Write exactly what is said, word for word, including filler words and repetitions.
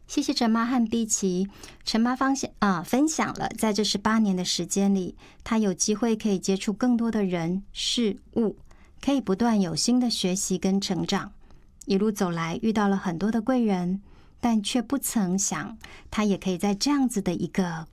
谢谢陈妈和碧琪。陈妈方享啊、呃、分享了，在这十八年的时间里，她有机会可以接触更多的人事物，可以不断有新的学习跟成长。一路走来，遇到了很多的贵人，但却不曾想，她也可以在这样子的一个